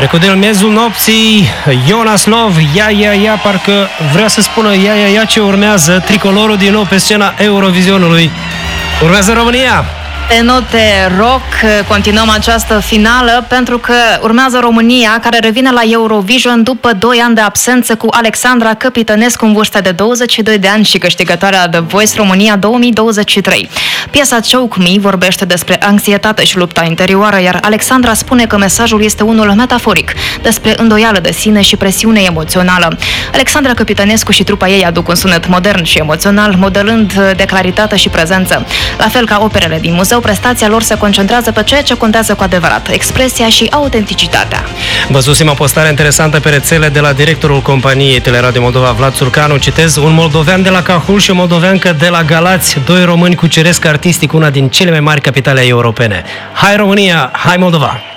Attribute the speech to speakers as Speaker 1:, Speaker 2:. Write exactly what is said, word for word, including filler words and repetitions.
Speaker 1: Recudel miezul nopții, Jonas Lov, ia, ia, ia, parcă vrea să spună ia, ia, ia ce urmează, tricolorul din nou pe scena Eurovizionului. Urmează România!
Speaker 2: Pe note rock continuăm această finală pentru că urmează România, care revine la Eurovision după doi ani de absență, cu Alexandra Capitănescu în vârstă de douăzeci și doi de ani și câștigătoarea The Voice România două mii douăzeci și trei. Piesa Choke Me vorbește despre anxietate și lupta interioară, iar Alexandra spune că mesajul este unul metaforic, despre îndoială de sine și presiune emoțională. Alexandra Capitănescu și trupa ei aduc un sunet modern și emoțional, modelând de claritate și prezență. La fel ca operele din muzeu, prestația lor se concentrează pe ceea ce contează cu adevărat, expresia și autenticitatea.
Speaker 1: Văzusem o postare interesantă pe rețele de la directorul companiei Teleradio Moldova, Vlad Țurcanu. Citez: un moldovean de la Cahul și o moldoveancă de la Galați, doi români cuceresc artistic una din cele mai mari capitale europene. Hai România, hai Moldova!